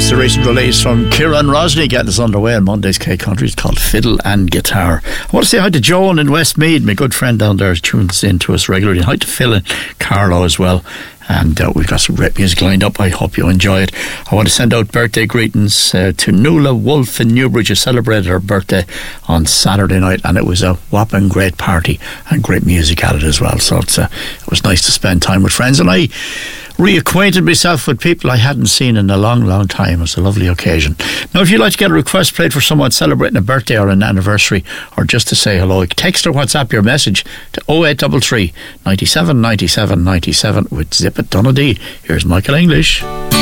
That's the recent release from Kieran Rosny getting us underway on Monday's K Country. It's called Fiddle and Guitar. I want to say hi to Joan in Westmead, my good friend down there, tunes in to us regularly. Hi to Phil and Carlo as well. And we've got some great music lined up. I hope you enjoy it. I want to send out birthday greetings to Nuala Wolf in Newbridge, who celebrated her birthday on Saturday night, and it was a whopping great party and great music at it as well. So it was nice to spend time with friends, and I reacquainted myself with people I hadn't seen in a long, long time. It was a lovely occasion. Now, if you'd like to get a request played for someone celebrating a birthday or an anniversary, or just to say hello, text or WhatsApp your message to 0833 97 97 97 with Zip It Donnelly. Here's Michael English.